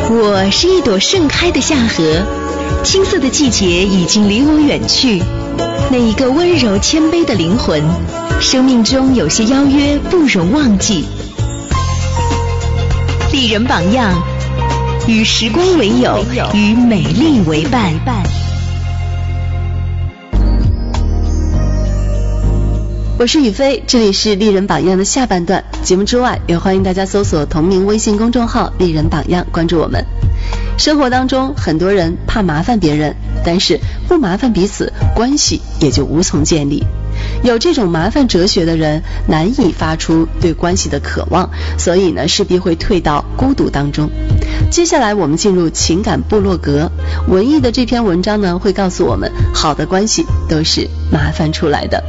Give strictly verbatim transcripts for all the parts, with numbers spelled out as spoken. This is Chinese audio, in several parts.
我是一朵盛开的夏荷，青涩的季节已经离我远去。那一个温柔谦卑的灵魂，生命中有些邀约不容忘记。丽人榜样，与时光为友，与美丽为伴。 我是雨飞，这里是丽人榜样的下半段。节目之外，也欢迎大家搜索同名微信公众号丽人榜样，关注我们。生活当中很多人怕麻烦别人，但是不麻烦彼此，关系也就无从建立。有这种麻烦哲学的人，难以发出对关系的渴望，所以呢，势必会退到孤独当中。接下来我们进入情感部落格，文艺的这篇文章呢，会告诉我们，好的关系都是麻烦出来的。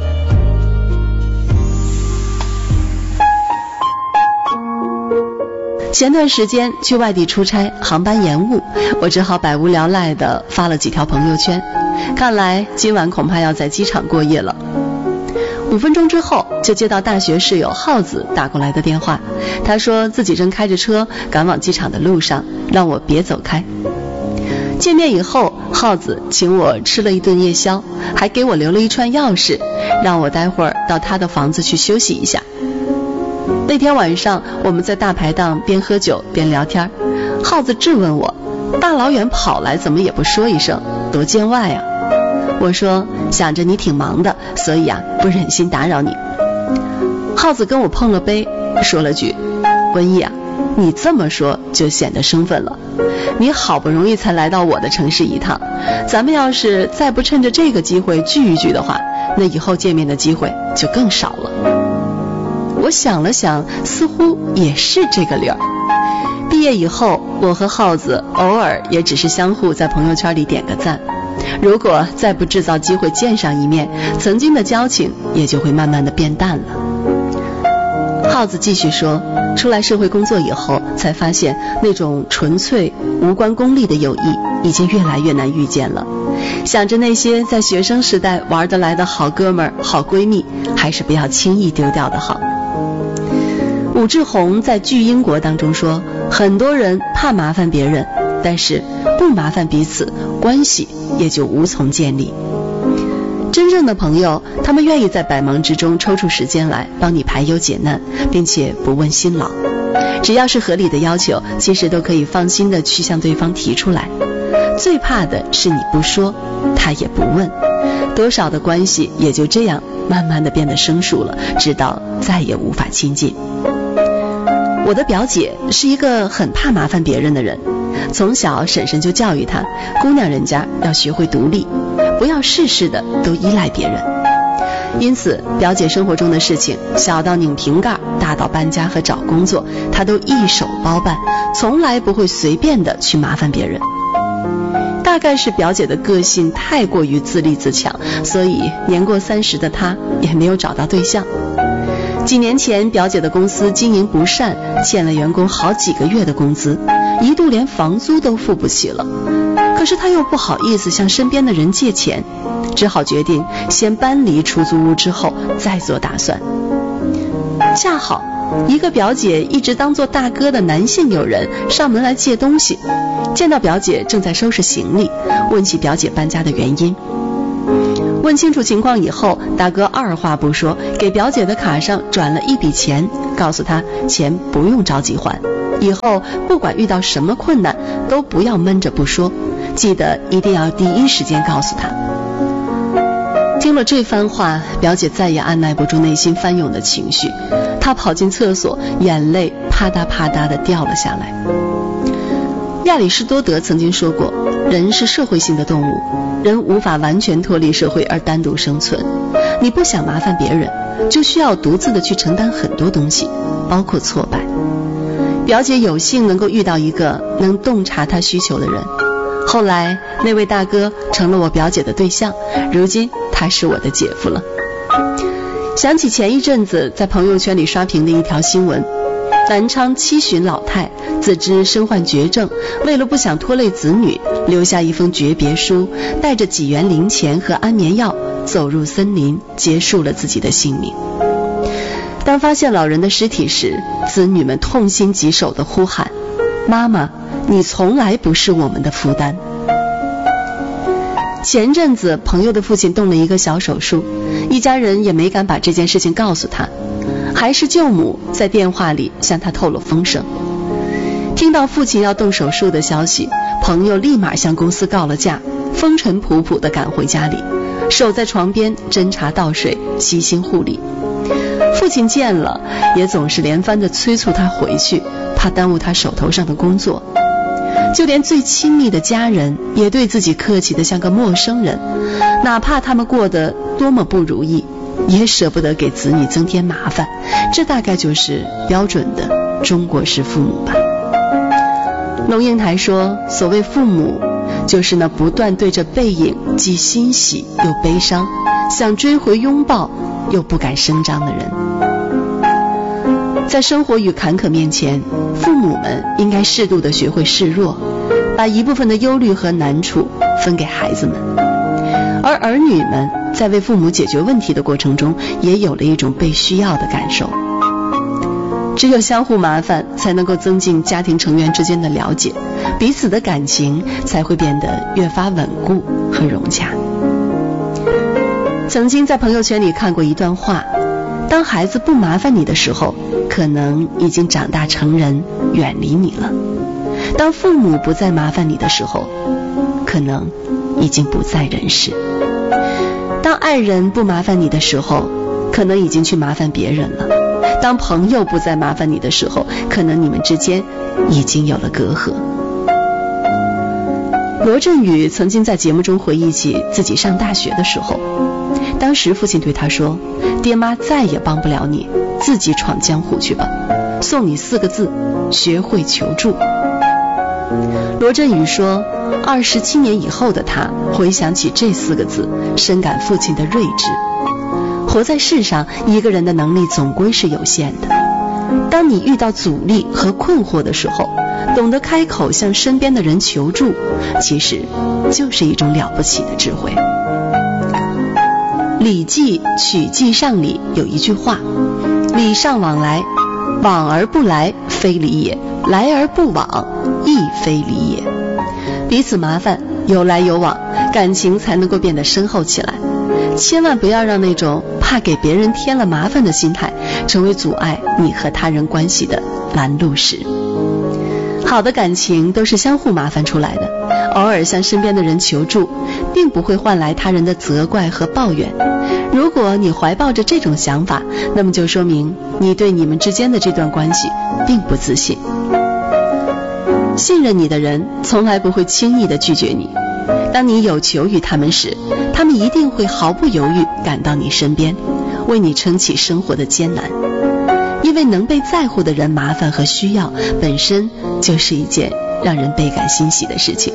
前段时间去外地出差，航班延误，我只好百无聊赖地发了几条朋友圈。看来今晚恐怕要在机场过夜了。五分钟之后，就接到大学室友浩子打过来的电话，他说自己正开着车赶往机场的路上，让我别走开。见面以后，浩子请我吃了一顿夜宵，还给我留了一串钥匙，让我待会儿到他的房子去休息一下。那天晚上，我们在大排档边喝酒边聊天，浩子质问我，大老远跑来怎么也不说一声，多见外啊。我说想着你挺忙的，所以啊不忍心打扰你。浩子跟我碰了杯，说了句，文艺啊，你这么说就显得生分了。你好不容易才来到我的城市一趟，咱们要是再不趁着这个机会聚一聚的话，那以后见面的机会就更少了。我想了想，似乎也是这个理儿。毕业以后，我和浩子偶尔也只是相互在朋友圈里点个赞。如果再不制造机会见上一面，曾经的交情也就会慢慢的变淡了。浩子继续说，出来社会工作以后，才发现那种纯粹无关功利的友谊已经越来越难遇见了。想着那些在学生时代玩得来的好哥们儿、好闺蜜，还是不要轻易丢掉的好。武志红在《巨英国》当中说，很多人怕麻烦别人，但是不麻烦彼此，关系也就无从建立。真正的朋友，他们愿意在百忙之中抽出时间来帮你排忧解难，并且不问辛劳。只要是合理的要求，其实都可以放心的去向对方提出来。最怕的是你不说，他也不问，多少的关系也就这样慢慢的变得生疏了，直到再也无法亲近。我的表姐是一个很怕麻烦别人的人，从小婶婶就教育她，姑娘人家要学会独立，不要事事的都依赖别人。因此表姐生活中的事情，小到拧瓶盖，大到搬家和找工作，她都一手包办，从来不会随便的去麻烦别人。大概是表姐的个性太过于自立自强，所以年过三十的她也没有找到对象。几年前，表姐的公司经营不善，欠了员工好几个月的工资，一度连房租都付不起了。可是她又不好意思向身边的人借钱，只好决定先搬离出租屋之后再做打算。恰好一个表姐一直当做大哥的男性友人上门来借东西，见到表姐正在收拾行李，问起表姐搬家的原因。问清楚情况以后，大哥二话不说，给表姐的卡上转了一笔钱，告诉她钱不用着急还，以后不管遇到什么困难都不要闷着不说，记得一定要第一时间告诉她。听了这番话，表姐再也按耐不住内心翻涌的情绪，她跑进厕所，眼泪啪嗒啪嗒地掉了下来。亚里士多德曾经说过，人是社会性的动物，人无法完全脱离社会而单独生存。你不想麻烦别人，就需要独自的去承担很多东西，包括挫败。表姐有幸能够遇到一个能洞察她需求的人，后来那位大哥成了我表姐的对象，如今他是我的姐夫了。想起前一阵子在朋友圈里刷屏的一条新闻，南昌七旬老太自知身患绝症，为了不想拖累子女，留下一封诀别书，带着几元零钱和安眠药走入森林，结束了自己的性命。当发现老人的尸体时，子女们痛心疾首地呼喊，妈妈， 你从来不是我们的负担。前阵子朋友的父亲动了一个小手术，一家人也没敢把这件事情告诉他，还是舅母在电话里向他透露风声。听到父亲要动手术的消息，朋友立马向公司告了假，风尘仆仆地赶回家里，守在床边斟茶倒水，悉心护理。父亲见了也总是连番地催促他回去，怕耽误他手头上的工作。就连最亲密的家人也对自己客气得像个陌生人，哪怕他们过得多么不如意，也舍不得给子女增添麻烦。这大概就是标准的中国式父母吧。龙应台说，所谓父母，就是那不断对着背影既欣喜又悲伤，想追回拥抱又不敢声张的人。在生活与坎坷面前，父母们应该适度地学会示弱，把一部分的忧虑和难处分给孩子们，而儿女们在为父母解决问题的过程中，也有了一种被需要的感受。只有相互麻烦，才能够增进家庭成员之间的了解，彼此的感情才会变得越发稳固和融洽。曾经在朋友圈里看过一段话，当孩子不麻烦你的时候，可能已经长大成人，远离你了；当父母不再麻烦你的时候，可能已经不在人世；当爱人不麻烦你的时候，可能已经去麻烦别人了；当朋友不再麻烦你的时候，可能你们之间已经有了隔阂。罗振宇曾经在节目中回忆起自己上大学的时候，当时父亲对他说，爹妈再也帮不了你，自己闯江湖去吧，送你四个字，学会求助。罗振宇说，二十七年以后的他回想起这四个字，深感父亲的睿智。活在世上，一个人的能力总归是有限的，当你遇到阻力和困惑的时候，懂得开口向身边的人求助，其实就是一种了不起的智慧。礼记曲记上里有一句话，礼尚往来，往而不来非礼也，来而不往亦非礼也。彼此麻烦，有来有往，感情才能够变得深厚起来。千万不要让那种怕给别人添了麻烦的心态，成为阻碍你和他人关系的拦路石。好的感情都是相互麻烦出来的，偶尔向身边的人求助，并不会换来他人的责怪和抱怨。如果你怀抱着这种想法，那么就说明你对你们之间的这段关系并不自信。信任你的人从来不会轻易地拒绝你，当你有求于他们时，他们一定会毫不犹豫赶到你身边，为你撑起生活的艰难。因为能被在乎的人麻烦和需要，本身就是一件让人倍感欣喜的事情。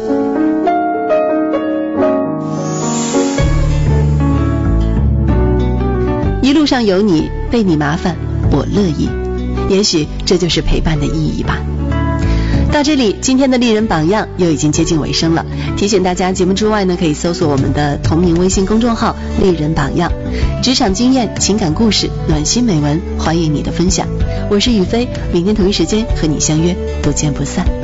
一路上有你，被你麻烦，我乐意。也许这就是陪伴的意义吧。到这里，今天的丽人榜样又已经接近尾声了。提醒大家，节目之外呢，可以搜索我们的同名微信公众号“丽人榜样”，职场经验、情感故事、暖心美文，欢迎你的分享。我是雨飞，明天同一时间和你相约，不见不散。